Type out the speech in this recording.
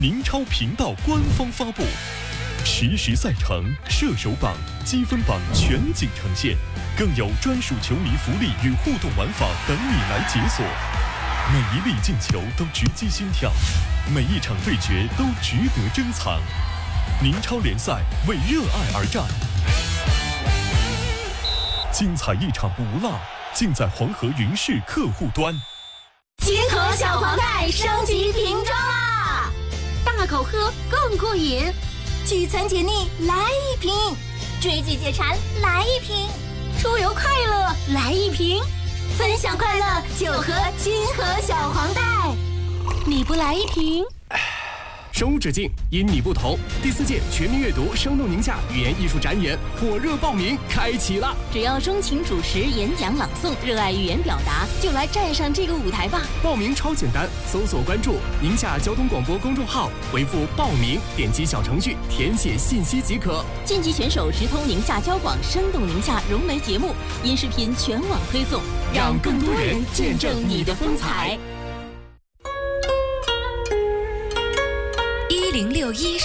宁超频道官方发布，实时赛程、射手榜、积分榜全景呈现，更有专属球迷福利与互动玩法等你来解锁。每一粒进球都直击心跳，每一场对决都值得珍藏。宁超联赛为热爱而战，精彩一场不落，尽在黄河云视客户端。 金河小黄袋升级瓶装啦！大口喝更过瘾，聚餐解腻来一瓶，追剧解馋来一瓶，出游快乐来一瓶，分享快乐就喝金河小黄袋。你不来一瓶？ 生无止境，因你不同。第4届全民阅读生动宁夏语言艺术展演火热报名开启了！ 只要钟情主持、演讲、朗诵，热爱语言表达，就来站上这个舞台吧！ 报名超简单，搜索关注宁夏交通广播公众号，回复报名，点击小程序填写信息即可。 晋级选手直通宁夏交广生动宁夏融媒节目，音视频全网推送， 让更多人见证你的风采。 1061